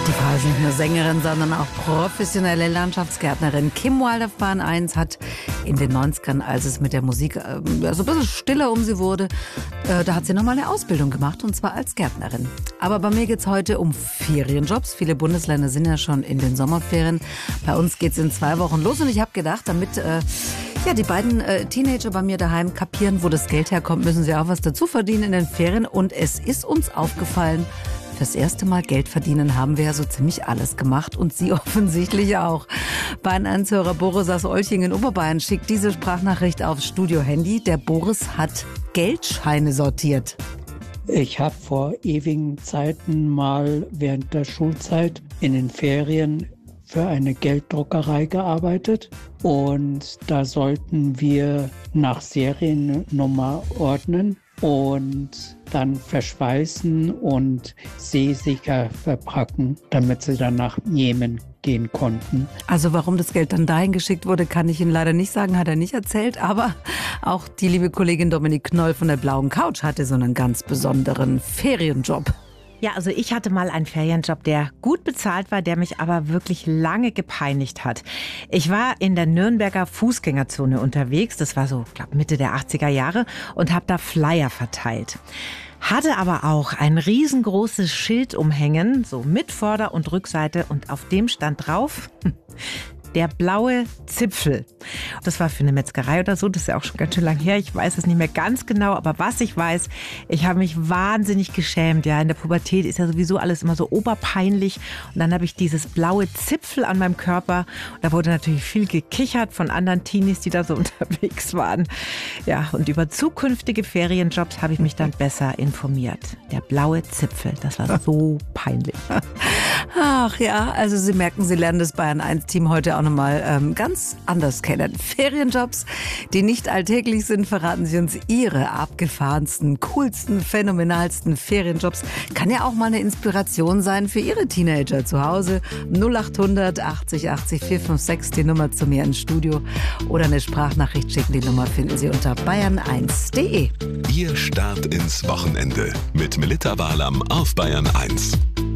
Die Frau ist nicht nur Sängerin, sondern auch professionelle Landschaftsgärtnerin. Kim Wilde auf Bahn 1 hat in den 90ern, als es mit der Musik so ein bisschen stiller um sie wurde, da hat sie nochmal eine Ausbildung gemacht, und zwar als Gärtnerin. Aber bei mir geht's heute um Ferienjobs. Viele Bundesländer sind ja schon in den Sommerferien. Bei uns geht's in 2 Wochen los, und ich habe gedacht, damit die beiden Teenager bei mir daheim kapieren, wo das Geld herkommt, müssen sie auch was dazu verdienen in den Ferien. Und es ist uns aufgefallen, fürs erste Mal Geld verdienen haben wir ja so ziemlich alles gemacht, und Sie offensichtlich auch. Bahn 1-Hörer Boris aus Olching in Oberbayern schickt diese Sprachnachricht aufs Studio-Handy. Der Boris hat Geldscheine sortiert. Ich habe vor ewigen Zeiten mal während der Schulzeit in den Ferien für eine Gelddruckerei gearbeitet, und da sollten wir nach Seriennummer ordnen und dann verschweißen und seesicher verpacken, damit sie dann nach Jemen gehen konnten. Also warum das Geld dann dahin geschickt wurde, kann ich Ihnen leider nicht sagen, hat er nicht erzählt. Aber auch die liebe Kollegin Dominik Knoll von der Blauen Couch hatte so einen ganz besonderen Ferienjob. Ja, also ich hatte mal einen Ferienjob, der gut bezahlt war, der mich aber wirklich lange gepeinigt hat. Ich war in der Nürnberger Fußgängerzone unterwegs, das war so, glaube Mitte der 80er Jahre, und habe da Flyer verteilt. Hatte aber auch ein riesengroßes Schild umhängen, so mit Vorder- und Rückseite, und auf dem stand drauf: der blaue Zipfel. Das war für eine Metzgerei oder so, das ist ja auch schon ganz schön lang her. Ich weiß es nicht mehr ganz genau, aber was ich weiß, ich habe mich wahnsinnig geschämt. Ja, in der Pubertät ist ja sowieso alles immer so oberpeinlich. Und dann habe ich dieses blaue Zipfel an meinem Körper. Und da wurde natürlich viel gekichert von anderen Teenies, die da so unterwegs waren. Ja, und über zukünftige Ferienjobs habe ich mich dann besser informiert. Der blaue Zipfel, das war so peinlich. Ach ja, also Sie merken, Sie lernen das Bayern 1-Team heute auch nochmal ganz anders kennen. Ferienjobs, die nicht alltäglich sind, verraten Sie uns Ihre abgefahrensten, coolsten, phänomenalsten Ferienjobs. Kann ja auch mal eine Inspiration sein für Ihre Teenager zu Hause. 0800 80 80 456, die Nummer zu mir ins Studio. Oder eine Sprachnachricht schicken, die Nummer finden Sie unter bayern1.de. Ihr Start ins Wochenende mit Melitta Walam auf Bayern 1.